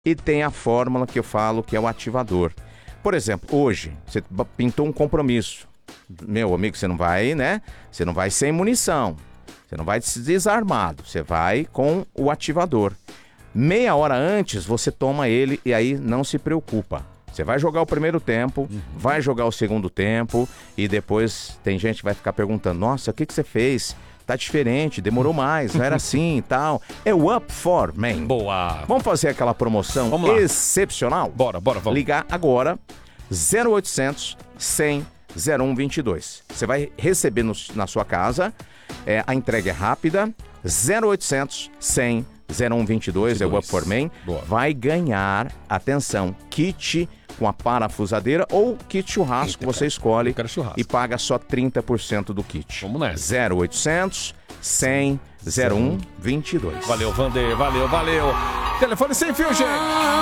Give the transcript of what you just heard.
e tem a fórmula que eu falo que é o ativador. Por exemplo, hoje, você pintou um compromisso. Meu amigo, você não vai, né? Você não vai sem munição. Você não vai desarmado. Você vai com o ativador. Meia hora antes, você toma ele e aí não se preocupa. Você vai jogar o primeiro tempo, vai jogar o segundo tempo e depois tem gente que vai ficar perguntando, nossa, o que você fez? Tá diferente, demorou mais, não era assim e tal. É o Up For Men. Boa. Vamos fazer aquela promoção excepcional? Bora, vamos. Ligar agora, 0800 100 0122. Você vai receber na sua casa, a entrega é rápida, 0800 100 0122, é o Up For Men. Boa. Vai ganhar, atenção, kit com a parafusadeira ou kit churrasco, você escolhe e paga só 30% do kit. Vamos nessa. 0800 100 0122. Valeu, Vander, valeu. Telefone sem fio, gente.